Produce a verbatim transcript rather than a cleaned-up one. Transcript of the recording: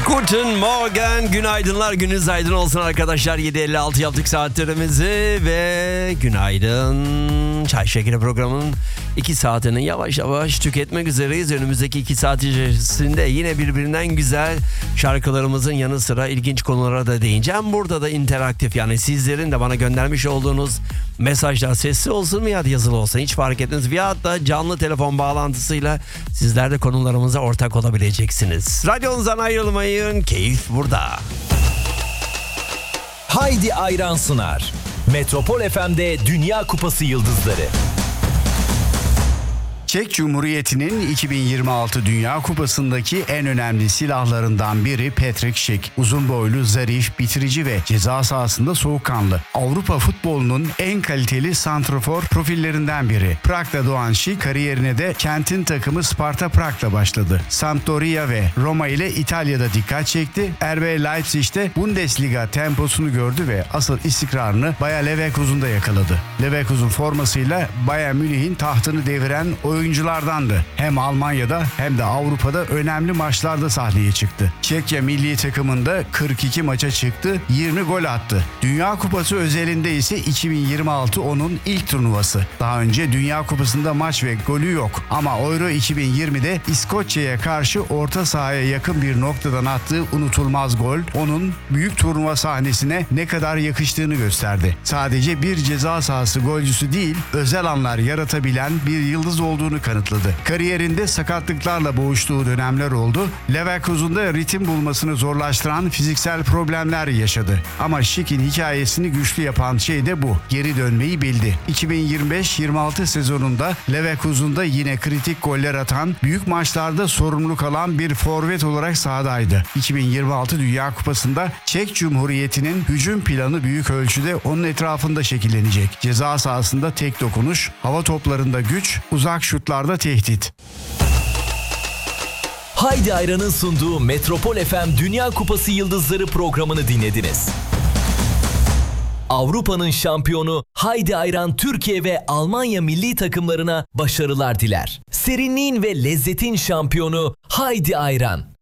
Guten Morgen, günaydınlar, gününüz aydın olsun arkadaşlar. yedi elli altı yaptık saatlerimizi ve günaydın. Çay Şekeri programının iki saatini yavaş yavaş tüketmek üzereyiz. Önümüzdeki iki saat içerisinde yine birbirinden güzel şarkılarımızın yanı sıra ilginç konulara da değineceğim. Burada da interaktif, yani sizlerin de bana göndermiş olduğunuz mesajlar sesli olsun veya yazılı olsun hiç fark etmez. Veyahut da canlı telefon bağlantısıyla sizler de konularımıza ortak olabileceksiniz. Radyonuzdan ayrılmayın, keyif burada. Haydi Ayran sunar. Metropol F M'de Dünya Kupası Yıldızları. Çek Cumhuriyeti'nin iki bin yirmi altı Dünya Kupası'ndaki en önemli silahlarından biri Patrick Schick. Uzun boylu, zarif, bitirici ve ceza sahasında soğukkanlı. Avrupa futbolunun en kaliteli santrafor profillerinden biri. Prag'da doğan Schick kariyerine de kentin takımı Sparta Prag'da başladı. Sampdoria ve Roma ile İtalya'da dikkat çekti. R B Leipzig'te Bundesliga temposunu gördü ve asıl istikrarını Bayer Leverkusen'da yakaladı. Leverkusen formasıyla Bayern Münih'in tahtını deviren oyuncu oyunculardandı. Hem Almanya'da hem de Avrupa'da önemli maçlarda sahneye çıktı. Çekya milli takımında kırk iki maça çıktı, yirmi gol attı. Dünya Kupası özelinde ise iki bin yirmi altı onun ilk turnuvası. Daha önce Dünya Kupası'nda maç ve golü yok. Ama Euro iki bin yirmide İskoçya'ya karşı orta sahaya yakın bir noktadan attığı unutulmaz gol onun büyük turnuva sahnesine ne kadar yakıştığını gösterdi. Sadece bir ceza sahası golcüsü değil, özel anlar yaratabilen bir yıldız olduğunu kanıtladı. Kariyerinde sakatlıklarla boğuştuğu dönemler oldu. Leverkusen'da ritim bulmasını zorlaştıran fiziksel problemler yaşadı. Ama Schick'in hikayesini güçlü yapan şey de bu. Geri dönmeyi bildi. iki bin yirmi beş yirmi altı sezonunda Leverkusen'da yine kritik goller atan, büyük maçlarda sorumluluk alan bir forvet olarak sahadaydı. iki bin yirmi altı Dünya Kupası'nda Çek Cumhuriyeti'nin hücum planı büyük ölçüde onun etrafında şekillenecek. Ceza sahasında tek dokunuş, hava toplarında güç, uzak şutlarda tehdit. Haydi Ayran'ın sunduğu Metropol F M Dünya Kupası Yıldızları programını dinlediniz. Avrupa'nın şampiyonu Haydi Ayran Türkiye ve Almanya milli takımlarına başarılar diler. Serinliğin ve lezzetin şampiyonu Haydi Ayran.